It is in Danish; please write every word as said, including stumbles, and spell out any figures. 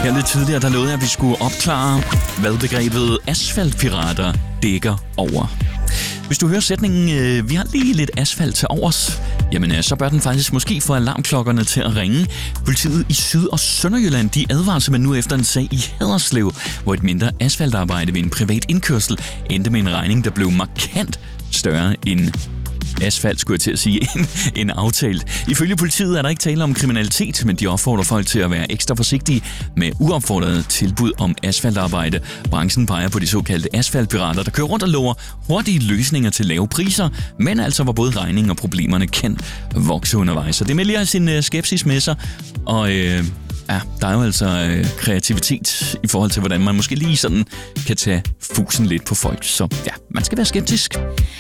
Her lidt tidligere, der lovede jeg, at vi skulle opklare, hvad begrebet asfaltpirater dækker over. Hvis du hører sætningen, øh, vi har lige lidt asfalt til overs, jamen øh, så bør den faktisk måske få alarmklokkerne til at ringe. Politiet i Syd- og Sønderjylland, de advarer simpelthen nu efter en sag i Haderslev, hvor et mindre asfaltarbejde ved en privat indkørsel endte med en regning, der blev markant større end asfalt, skulle jeg til at sige, en, en aftalt. Ifølge politiet er der ikke tale om kriminalitet, men de opfordrer folk til at være ekstra forsigtige med uopfordrede tilbud om asfaltarbejde. Branchen peger på de såkaldte asfaltpirater, der kører rundt og lover hurtige løsninger til lave priser, men altså hvor både regningen og problemerne kan vokse undervejs. Så det melder sin uh, skepsis med sig, og øh, ja, der er jo altså øh, kreativitet i forhold til, hvordan man måske lige sådan kan tage fusen lidt på folk. Så ja, man skal være skeptisk.